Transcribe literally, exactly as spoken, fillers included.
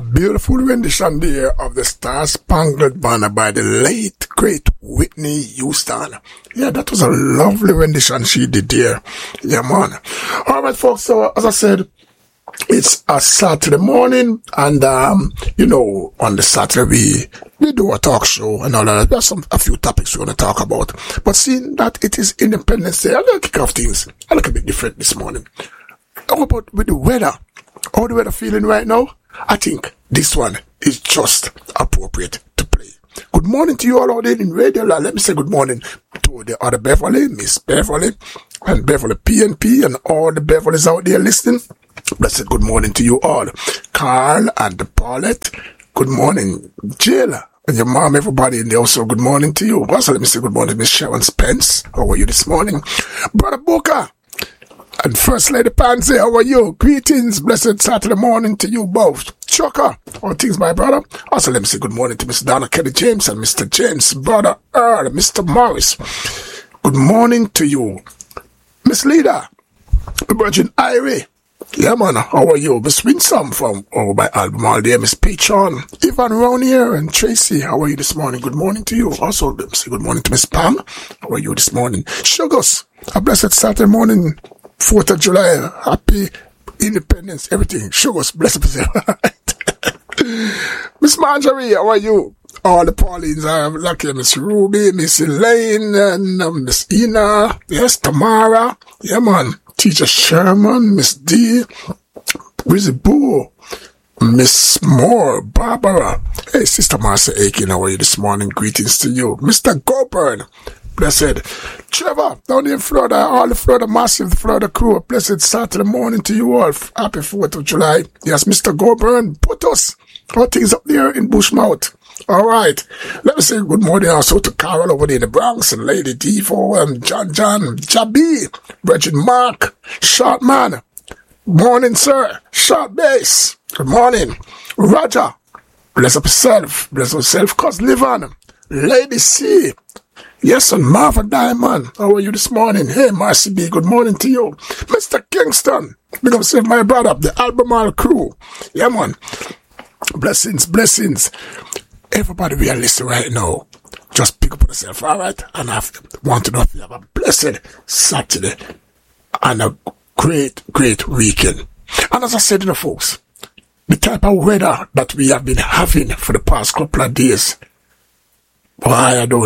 beautiful rendition there of the Star Spangled Banner by the late, great Whitney Houston. Yeah, that was a lovely rendition she did there. Yeah, man. All right, folks, so as I said, it's a Saturday morning, and, um, you know, on the Saturday, we, we do a talk show and all that. There's some, a few topics we want to talk about. But seeing that it is Independence Day, I'm going to kick off things a little bit different this morning. How about with the weather? How the weather feeling right now? I think this one is just appropriate to play. Good morning to you all out there in radio. Let me say good morning to the other Beverly, Miss Beverly, and Beverly P N P, and all the Beverlys out there listening. Blessed good morning to you all. Carl and Paulette, good morning. Jill and your mom, everybody in there also, good morning to you. Also, let me say good morning, Miss Sharon Spence. How are you this morning? Brother Booker and First Lady Pansy, how are you? Greetings, blessed Saturday morning to you both. Chucker, all things, my brother. Also, let me say good morning to Miss Donna Kelly James and Mister James, Brother Earl, Mister Morris. Good morning to you. Miss Lida, Virgin Irie. Yeah, man, how are you? Miss Winsome from oh, my album all day. Miss Peachon, Ivan Ronier, and Tracy, how are you this morning? Good morning to you. Also, let me say good morning to Miss Pam. How are you this morning? Sugars, a blessed Saturday morning. fourth of July, happy independence, everything. Sugars, blessed be Miss Marjorie, how are you? All the Paulines are lucky. Miss Ruby, Miss Elaine, and um, Miss Ina. Yes, Tamara. Yeah, man. Teacher Sherman, Miss D, Wizzy Boo, Miss Moore, Barbara. Hey, Sister Marcia Aiken, how are you this morning? Greetings to you. Mister Goburn, blessed. Trevor, down in Florida, all the Florida Massive, the Florida crew, blessed Saturday morning to you all. Happy fourth of July. Yes, Mister Goburn, put us, all things up there in Bushmouth. All right. Let me say good morning also to Carol over there in the Bronx, and Lady Devo, and John John, Jabi, Reggie Mark, Short Man. Morning, sir. Short Bass. Good morning. Roger. Bless up yourself. Bless yourself, cause live on. Lady C. Yes, and Marva Diamond. How are you this morning? Hey, Marcy B. Good morning to you. Mister Kingston. Big up yourself, my brother. The Albemarle crew. Yeah, man. Blessings, blessings. Everybody we are listening right now, just pick up on yourself, all right? And I want to know if you have a blessed Saturday and a great, great weekend. And as I said, you know, folks, the type of weather that we have been having for the past couple of days, why I don't